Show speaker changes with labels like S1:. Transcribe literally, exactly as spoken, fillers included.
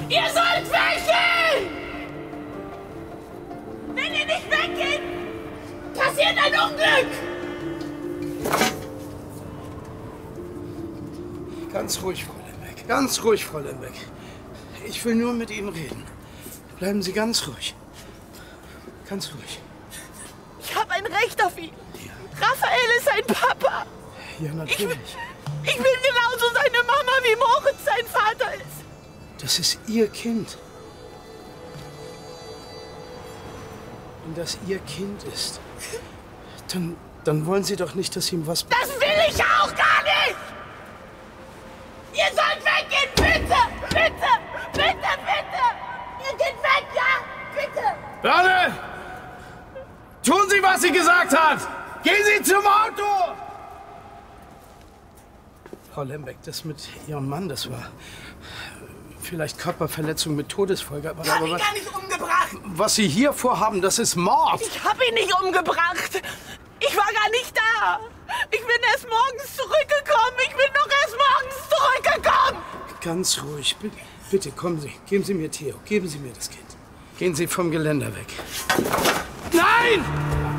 S1: Ihr sollt weggehen! Wenn ihr nicht weggeht, passiert ein Unglück!
S2: Ganz ruhig, Frau Lembeck. Ganz ruhig, Frau Lembeck. Ich will nur mit Ihnen reden. Bleiben Sie ganz ruhig. Ganz ruhig.
S1: Ich habe ein Recht auf ihn. Ja. Raphael ist sein Papa.
S2: Ja, natürlich.
S1: Ich, ich will genauso seine Mama, wie Moritz sein Vater ist.
S2: Das ist Ihr Kind. Wenn das Ihr Kind ist, dann, dann wollen Sie doch nicht, dass ihm was...
S1: Das will ich auch gar nicht! Ihr sollt weggehen, bitte! Bitte! Bitte, bitte! Ihr geht weg, ja? Bitte!
S2: Börne! Tun Sie, was sie gesagt hat! Gehen Sie zum Auto! Frau Lembeck, das mit Ihrem Mann, das war vielleicht Körperverletzung mit Todesfolge, aber...
S1: Ich habe
S2: aber
S1: ihn
S2: was,
S1: gar nicht umgebracht!
S2: was Sie hier vorhaben, das ist Mord!
S1: Ich habe ihn nicht umgebracht! Ich war gar nicht da! Ich bin erst morgens zurückgekommen! Ich bin doch erst morgens zurückgekommen!
S2: Ganz ruhig, bitte, bitte, kommen Sie. Geben Sie mir Theo, geben Sie mir das Kind. Gehen Sie vom Geländer weg. Nein!